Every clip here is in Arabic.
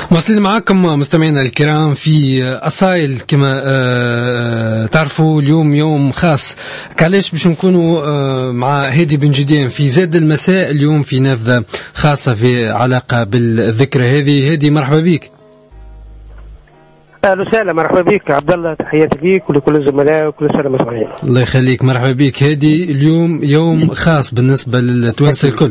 واصلين معكم مستمعينا الكرام في أصايل كما تعرفوا. اليوم يوم خاص، علاش باش نكونوا مع هادي بن جديان في زاد المساء اليوم في نافذة خاصة في علاقة بالذكرى هذه. هادي مرحبا بك. اهلا وسهلا، مرحبا بك عبد الله، تحياتي ليك ولكل الزملاء وكل سنه وانتم طيبين. الله يخليك، مرحبا بك. هادي اليوم يوم خاص بالنسبة للتوانسة الكل.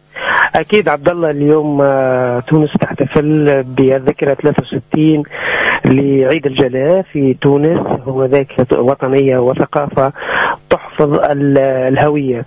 أكيد عبد الله، اليوم تونس تحتفل بذكرى 63 لعيد الجلاء في تونس. هو ذاكرة وطنية وثقافة تحفظ الهوية.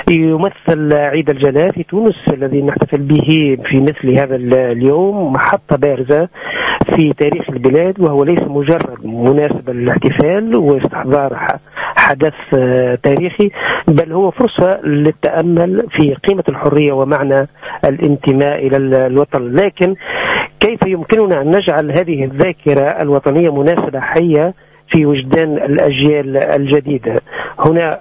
يمثل عيد الجلاء في تونس الذي نحتفل به في مثل هذا اليوم محطة بارزة في تاريخ البلاد، وهو ليس مجرد مناسبة للاحتفال واستحضار حدث تاريخي، بل هو فرصة للتأمل في قيمة الحرية ومعنى الانتماء إلى الوطن. لكن كيف يمكننا أن نجعل هذه الذاكرة الوطنية مناسبة حية في وجدان الأجيال الجديدة؟ هنا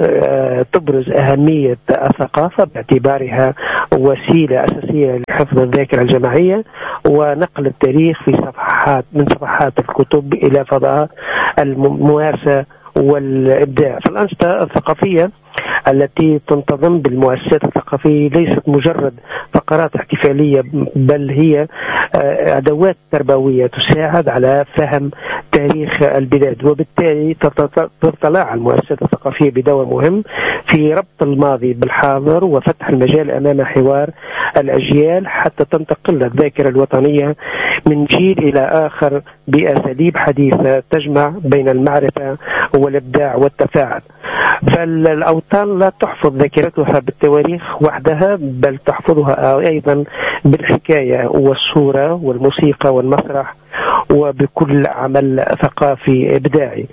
تبرز أهمية الثقافة باعتبارها وسيلة أساسية لحفظ الذاكرة الجماعية ونقل التاريخ في من صفحات الكتب إلى فضاء الممارسة والإبداع. فالأنشطة الثقافية التي تنتظم بالمؤسسات الثقافية ليست مجرد فقرات احتفالية، بل هي أدوات تربوية تساعد على فهم تاريخ البلاد، وبالتالي تطلع المؤسسات الثقافية بدور مهم في ربط الماضي بالحاضر وفتح المجال أمام حوار الأجيال حتى تنتقل الذاكرة الوطنية من جيل إلى آخر بأساليب حديثة تجمع بين المعرفة والإبداع والتفاعل. فالأوطان لا تحفظ ذاكرتها بالتواريخ وحدها، بل تحفظها أيضا بالحكاية والصورة والموسيقى والمسرح وبكل عمل ثقافي إبداعي.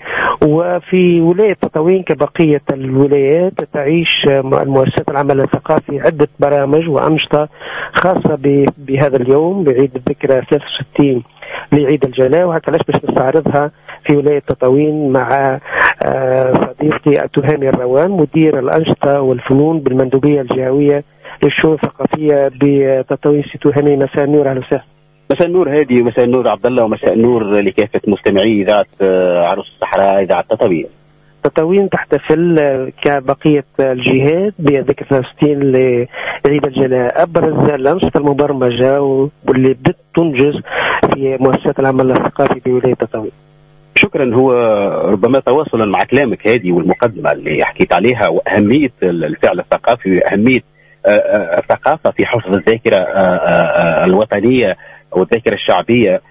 وفي ولاية تطاوين كبقية الولايات تعيش المؤسسات العمل الثقافي عدة برامج وأنشطة خاصة بهذا اليوم بعيد الذكرى 63 لعيد الجلاء، وهكذا باش نستعرضها في ولاية تطاوين مع صديقي التهامي الروان، مدير الأنشطة والفنون بالمندوبية الجهوية للشؤون الثقافية بتطاوين. سي تهامي، مساء النور. أهلا وسهلا. مساء النور هادي، ومساء النور عبد الله، ومساء النور لكافة مستمعي إذاعة عروس الصحراء إذاعة تطاوين. تطاوين تحتفل كبقية الجهات بذكرى 63 لعيد الجلاء. أبرز الأنشطة المبرمجة واللي بدأت تنجز في مؤسسات العمل الثقافي بولاية تطاوين. شكرا. هو ربما تواصلا مع كلامك هادي والمقدمة اللي حكيت عليها وأهمية الفعل الثقافي وأهمية الثقافة في حفظ الذاكرة الوطنية والذاكرة الشعبية،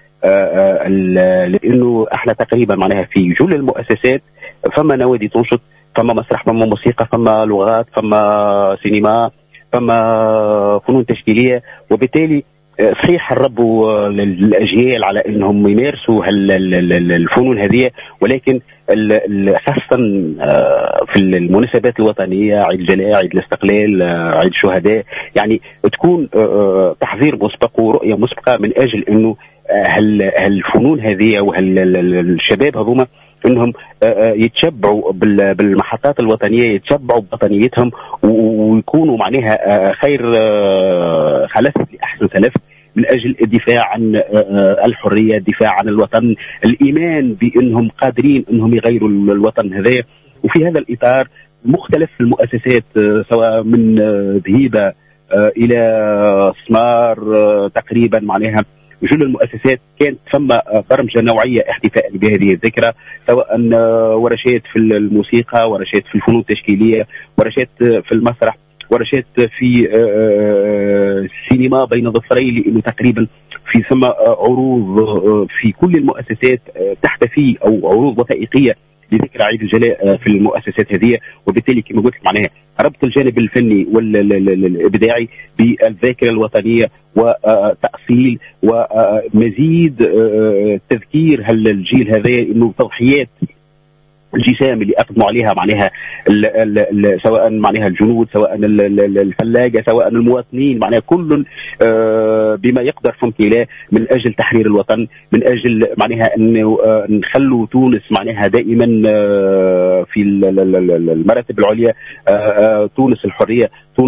لأنه احنا تقريبا معناها في جل المؤسسات فما نوادي تنشط، فما مسرح، فما موسيقى، فما لغات، فما سينما، فما فنون تشكيلية، وبالتالي صحيح الربوا للأجيال على أنهم يمارسوا الفنون هذه، ولكن خاصة في المناسبات الوطنية، عيد الجلاء، عيد الاستقلال، عيد الشهداء، يعني تكون تحضير مسبق ورؤية مسبقة من أجل أنه هالفنون هذه وهالشباب هذوما انهم يتشبعوا بالمحطات الوطنيه، يتشبعوا بوطنيتهم ويكونوا معناها خير خلف لاحسن سلف من اجل الدفاع عن الحريه، الدفاع عن الوطن، الايمان بانهم قادرين انهم يغيروا الوطن هذا. وفي هذا الاطار مختلف المؤسسات سواء من ذهيبه الى سمار تقريبا معناها جل المؤسسات كانت ثم برمجه نوعيه احتفاء بهذه الذكرى، سواء ورشات في الموسيقى، ورشات في الفنون التشكيليه، ورشات في المسرح، ورشات في السينما بين ظفرين، لانه تقريبا في ثم عروض في كل المؤسسات تحتفي او عروض وثائقيه لذكرى عيد الجلاء في المؤسسات هذه. وبالتالي كما قلت لك معناها ربط الجانب الفني والابداعي بالذاكره الوطنيه وتاصيل ومزيد تذكير الجيل هذا انه تضحيات الجسام اللي اقدموا عليها معناها سواء معناها الجنود، سواء الفلاجه، سواء المواطنين، معناها كل بما يقدر في امتلاء من اجل تحرير الوطن، من اجل معناها انه نخلوا تونس معناها دائما في المراتب العليا، تونس الحريه، تونس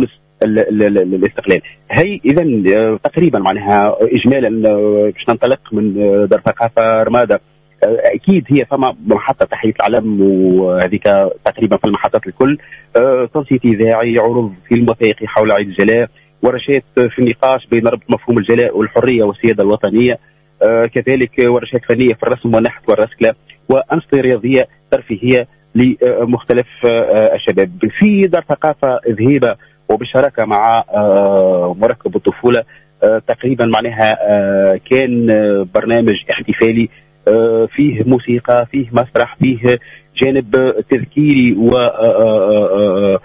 الاستقلال. هي اذا تقريبا معناها اجمالا باش ننطلق من دار ثقافه رماده. اكيد هي فما محطه تحيه العلم وهذيك تقريبا في المحطات الكل، تنصيت اذاعي، عروض فيلم وثائقي حول عيد الجلاء، ورشات في النقاش بين ربط مفهوم الجلاء والحريه والسياده الوطنيه، كذلك ورشات فنيه في الرسم والنحت والرسكله، وانشطه رياضيه ترفيهيه لمختلف الشباب. في دار ثقافه ذهيبه وبالشراكه مع مركب الطفوله تقريبا معناها كان برنامج احتفالي فيه موسيقى، فيه مسرح، فيه جانب تذكيري وربط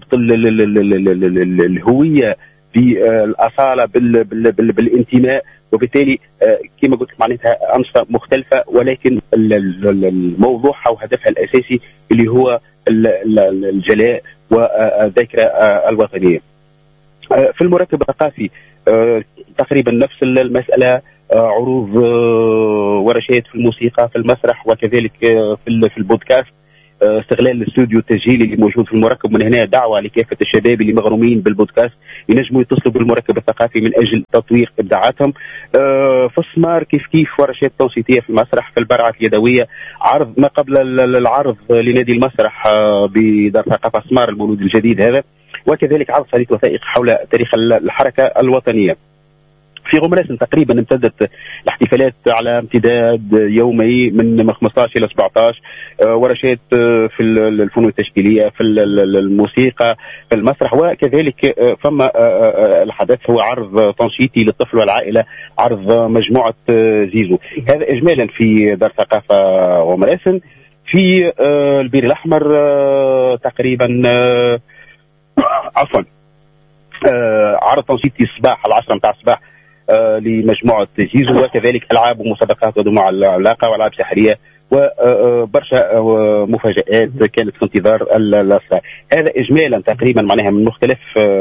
الهويه بالاصاله بالانتماء، وبالتالي كما قلت معناتها انشطه مختلفه، ولكن الموضوع وهدفها الاساسي اللي هو الجلاء والذاكره الوطنيه. في المركب الثقافي تقريبا نفس المساله، عروض ورشات في الموسيقى، في المسرح، وكذلك في البودكاست، استغلال الاستوديو التسجيلي اللي موجود في المركب. من هنا دعوه لكافه الشباب اللي مغرومين بالبودكاست ينجموا يتصلوا بالمركب الثقافي من اجل تطوير ابداعاتهم. في السمار كيف ورشات تنشيطيه في المسرح، في البرعه اليدويه، عرض ما قبل العرض لنادي المسرح بدار ثقافه سمار المولود الجديد هذا، وكذلك عرض شريط وثائق حول تاريخ الحركه الوطنيه. في غمراس تقريبا امتدت الاحتفالات على امتداد يومي من 15 الى 17، ورشات في الفنون التشكيليه، في الموسيقى، في المسرح، وكذلك فما الحدث هو عرض تنشيطي للطفل والعائله، عرض مجموعه زيزو. هذا اجمالا في دار ثقافه غمراس. في البير الاحمر تقريبا عفوا عرض تنشيطي الصباح على 10 متاع الصباح لمجموعة زيزو، وكذلك ألعاب ومسابقات ودموع العلاقة وألعاب سحرية وبرشا مفاجآت كانت في انتظار الأصدقاء. هذا إجمالا تقريبا معناها من مختلف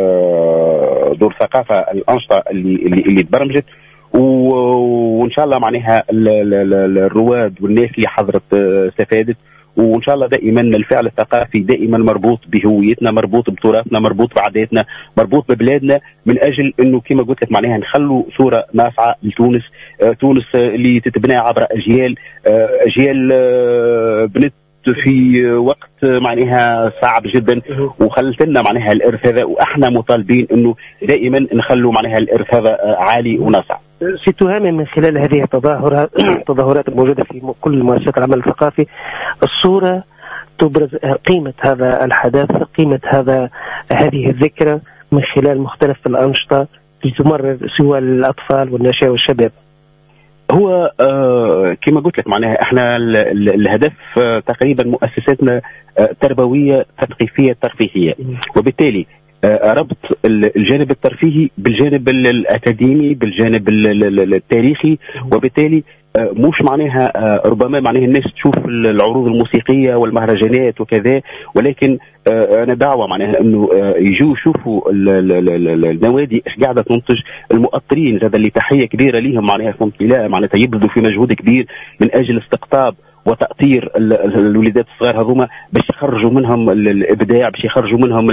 دور ثقافة الأنشطة اللي تبرمجت، وإن شاء الله معناها الرواد والناس اللي حضرت استفادت. وإن شاء الله دائما الفعل الثقافي دائما مربوط بهويتنا، مربوط بتراثنا، مربوط بعاداتنا، مربوط ببلادنا، من أجل أنه كما قلت لك معناها نخلوا صورة ناصعة لتونس. تونس اللي تتبنى عبر أجيال بنت في وقت معناها صعب جدا، وخلت لنا معناها الإرث هذا، وإحنا مطالبين أنه دائما نخلوا معناها الإرث هذا عالي وناصع. سي تهامي من خلال هذه التظاهرات الموجودة في كل مؤسسات العمل الثقافي، الصورة تبرز قيمة هذا الحدث، قيمة هذه الذكرى من خلال مختلف الأنشطة لتمرر سوى الأطفال والناشئة والشباب. هو كما قلت لك معناها احنا الهدف تقريبا مؤسساتنا تربوية تثقيفية ترفيهية، وبالتالي ربط الجانب الترفيهي بالجانب الأكاديمي بالجانب التاريخي، وبالتالي مش معناها ربما معناها الناس تشوف العروض الموسيقية والمهرجانات وكذا، ولكن أنا دعوة معناها أنه يجوا يشوفوا النوادي إيش قاعدة تنتج، المؤطرين هذا اللي تحية كبيرة ليهم معناها معناتها يبذلوا في مجهود كبير من أجل استقطاب وتأطير الوليدات الصغار هذوما باش يخرجوا منهم الإبداع، باش يخرجوا منهم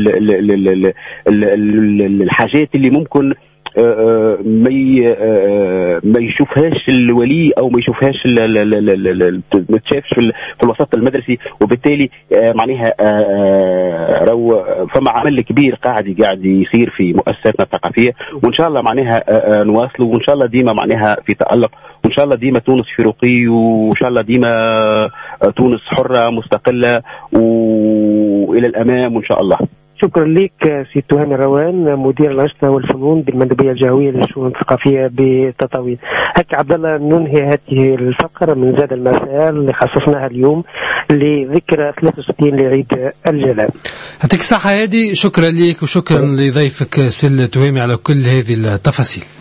الحاجات اللي ممكن ما يشوفهاش الولي او ما يشوفهاش ما تشافش في الوسط المدرسي. وبالتالي معناها فما عمل كبير قاعد يصير في مؤسساتنا الثقافيه، وان شاء الله معناها نواصلوا، وان شاء الله ديما معناها في تألق، وان شاء الله ديما تونس في رقي، وان شاء الله ديما تونس حره مستقله والى الامام وان شاء الله. شكرا لك سي تهامي روان، مدير الأنشطة والفنون بالمندوبية الجهوية للشؤون الثقافية بتطاوين. هكا عبد الله ننهي هذه الفقرة من زاد المساء اللي خصصناها اليوم لذكرى 63 لعيد الجلاء. يعطيك الصحة هادي، شكرا لك وشكرا لضيفك سي تهامي على كل هذه التفاصيل.